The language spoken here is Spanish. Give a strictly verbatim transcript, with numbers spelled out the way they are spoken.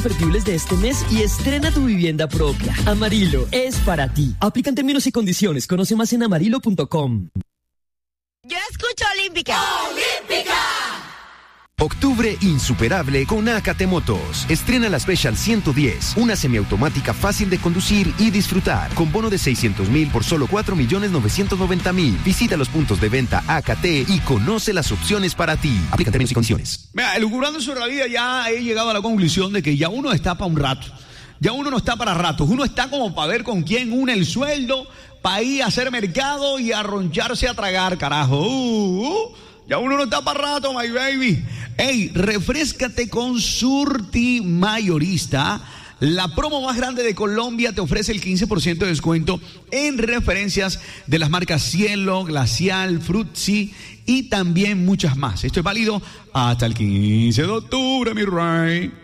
Convertibles de este mes y estrena tu vivienda propia. Amarillo es para ti. Aplican términos y condiciones. Conoce más en amarillo punto com. Yo escucho Olímpica. ¡Olímpica! Octubre insuperable con A K T Motos. Estrena la Special ciento diez, una semiautomática fácil de conducir y disfrutar, con bono de seiscientos mil por solo cuatro millones novecientos noventa mil. Visita los puntos de venta A K T y conoce las opciones para ti. Aplica términos y condiciones. Mira, elucubrando sobre la vida, ya he llegado a la conclusión de que ya uno está para un rato. Ya uno no está para ratos. Uno está como para ver con quién une el sueldo, para ir a hacer mercado y arroncharse a tragar, carajo. Uh, uh. Ya uno no está para rato, my baby. Ey, refréscate con Surti Mayorista. La promo más grande de Colombia te ofrece el quince por ciento de descuento en referencias de las marcas Cielo, Glacial, Frutzi y también muchas más. Esto es válido hasta el quince de octubre, mi rey.